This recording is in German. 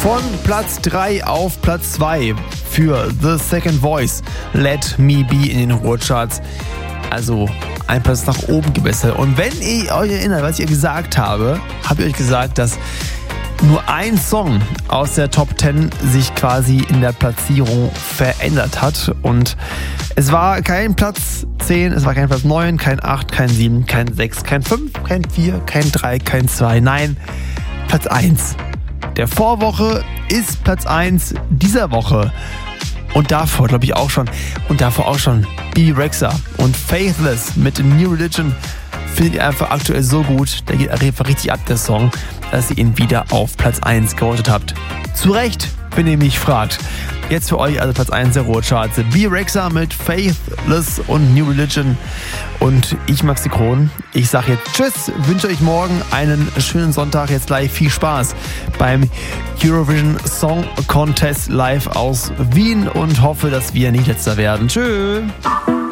Von Platz 3 auf Platz 2 für The Second Voice, Let Me Be in den Ruhrcharts. Also ein Platz nach oben gebessert. Und wenn ihr euch erinnert, was ich gesagt habe, habe ich euch gesagt, dass nur ein Song aus der Top 10 sich quasi in der Platzierung verändert hat. Und es war kein Platz 10, es war kein Platz 9, kein 8, kein 7, kein 6, kein 5, kein 4, kein 3, kein 2. Nein, Platz 1. Der Vorwoche ist Platz 1 dieser Woche. Und davor, glaube ich, auch schon. Und davor auch schon Bebe Rexha und Faithless mit New Religion. Findet ihr einfach aktuell so gut. Der geht einfach richtig ab, der Song, dass ihr ihn wieder auf Platz 1 gewotet habt. Zu Recht, wenn ihr mich fragt. Jetzt für euch also Platz 1 der Ruhrcharts. Bebe Rexha mit Faithless und New Religion. Und ich, Maxi Kron, ich sage jetzt Tschüss, wünsche euch morgen einen schönen Sonntag. Jetzt gleich viel Spaß beim Eurovision Song Contest live aus Wien und hoffe, dass wir nicht letzter werden. Tschüss.